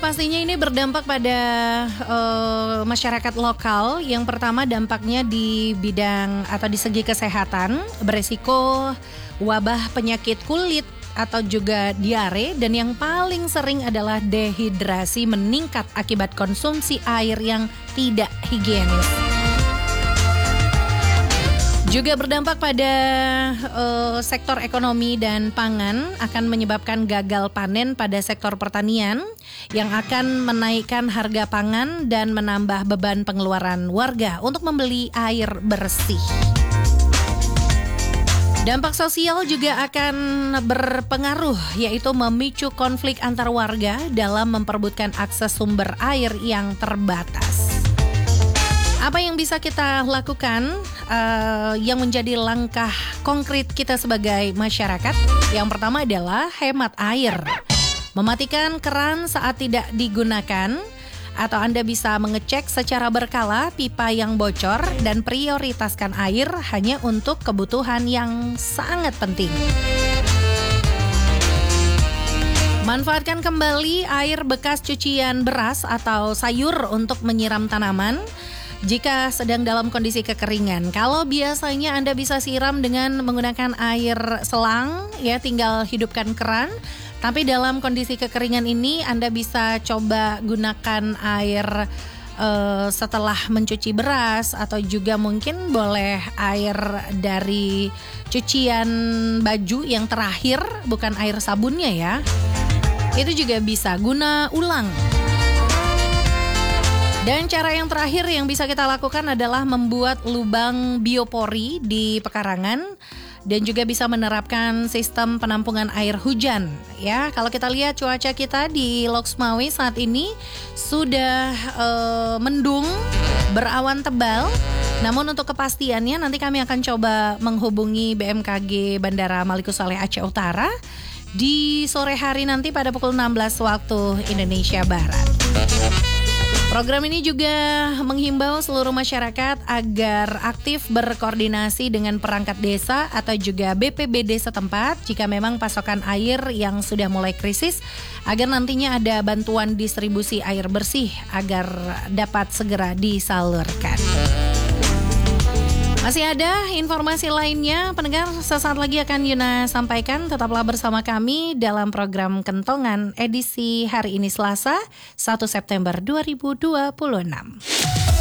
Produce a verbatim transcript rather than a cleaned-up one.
Pastinya ini berdampak pada uh, masyarakat lokal. Yang pertama dampaknya di bidang atau di segi kesehatan, beresiko wabah penyakit kulit atau juga diare, dan yang paling sering adalah dehidrasi meningkat akibat konsumsi air yang tidak higienis. Juga berdampak pada uh, sektor ekonomi dan pangan, akan menyebabkan gagal panen pada sektor pertanian yang akan menaikkan harga pangan dan menambah beban pengeluaran warga untuk membeli air bersih. Dampak sosial juga akan berpengaruh, yaitu memicu konflik antar warga dalam memperebutkan akses sumber air yang terbatas. Apa yang bisa kita lakukan uh, yang menjadi langkah konkret kita sebagai masyarakat? Yang pertama adalah hemat air. Mematikan keran saat tidak digunakan, atau Anda bisa mengecek secara berkala pipa yang bocor dan prioritaskan air hanya untuk kebutuhan yang sangat penting. Manfaatkan kembali air bekas cucian beras atau sayur untuk menyiram tanaman jika sedang dalam kondisi kekeringan. Kalau biasanya Anda bisa siram dengan menggunakan air selang, ya tinggal hidupkan keran. Tapi dalam kondisi kekeringan ini Anda bisa coba gunakan air uh, setelah mencuci beras, atau juga mungkin boleh air dari cucian baju yang terakhir, bukan air sabunnya ya. Itu juga bisa guna ulang. Dan cara yang terakhir yang bisa kita lakukan adalah membuat lubang biopori di pekarangan, dan juga bisa menerapkan sistem penampungan air hujan. Ya, kalau kita lihat cuaca kita di Loksmawe saat ini sudah e, mendung, berawan tebal. Namun untuk kepastiannya nanti kami akan coba menghubungi B M K G Bandara Maliku Saleh Aceh Utara di sore hari nanti pada pukul enam belas waktu Indonesia Barat. Program ini juga menghimbau seluruh masyarakat agar aktif berkoordinasi dengan perangkat desa atau juga B P B D setempat jika memang pasokan air yang sudah mulai krisis, agar nantinya ada bantuan distribusi air bersih agar dapat segera disalurkan. Masih ada informasi lainnya, pendengar, sesaat lagi akan Yuna sampaikan. Tetaplah bersama kami dalam program Kentongan edisi hari ini Selasa, satu September dua ribu dua puluh enam.